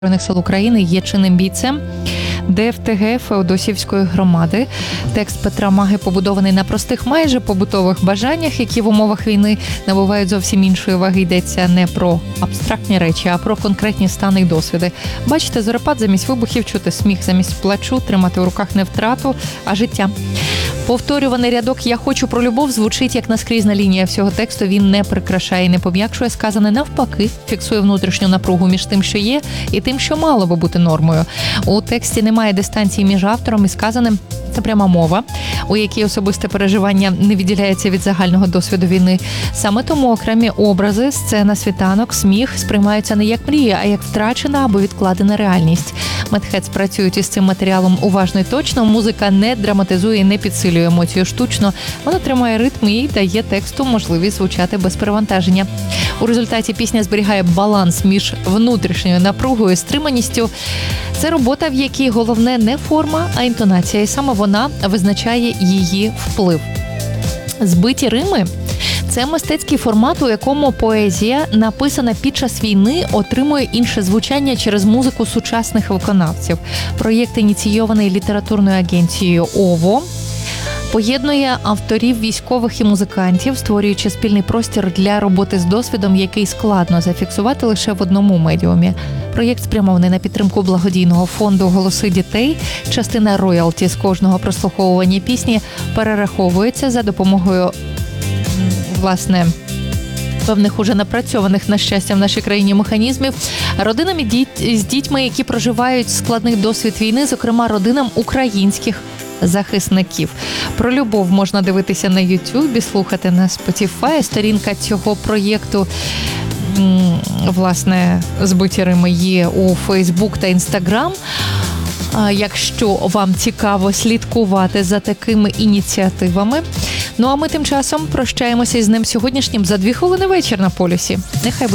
Збройних сил України є чинним бійцем ДФТГ Феодосівської громади. Текст Петра Маги побудований на простих, майже побутових бажаннях, які в умовах війни набувають зовсім іншої ваги. Йдеться не про абстрактні речі, а про конкретні стани й досвіди. Бачите, зорепад замість вибухів, чути сміх замість плачу, тримати в руках не втрату, а життя. Повторюваний рядок «Я хочу про любов» звучить як наскрізна лінія всього тексту. Він не прикрашає і не пом'якшує сказане, навпаки, фіксує внутрішню напругу між тим, що є, і тим, що мало би бути нормою. У тексті немає дистанції між автором і сказаним. Це пряма мова, у якій особисте переживання не відділяється від загального досвіду війни. Саме тому окремі образи, сцена, світанок, сміх сприймаються не як мрія, а як втрачена або відкладена реальність. Медхедс працюють із цим матеріалом уважно і точно. Музика не драматизує і не підсилює емоцію штучно. Вона тримає ритм і дає тексту можливість звучати без перевантаження. У результаті пісня зберігає баланс між внутрішньою напругою і стриманістю. Це робота, в якій головне не форма, а інтонація. І саме вона визначає її вплив. Збиті рими – це мистецький формат, у якому поезія, написана під час війни, отримує інше звучання через музику сучасних виконавців. Проєкт, ініційований літературною агенцією ОВО, поєднує авторів, військових і музикантів, створюючи спільний простір для роботи з досвідом, який складно зафіксувати лише в одному медіумі. Проєкт спрямований на підтримку благодійного фонду «Голоси дітей». Частина роялті з кожного прослуховування пісні перераховується за допомогою, певних уже напрацьованих, на щастя, в нашій країні механізмів, родинам з дітьми, які проживають складний досвід війни, зокрема родинам українських захисників. Про любов можна дивитися на YouTube, слухати на Spotify. Сторінка цього проєкту, збиті рими, є у Facebook та Instagram. Якщо вам цікаво слідкувати за такими ініціативами. Ну а ми тим часом прощаємося із ним сьогоднішнім за 2 хвилини вечір на полюсі. Нехай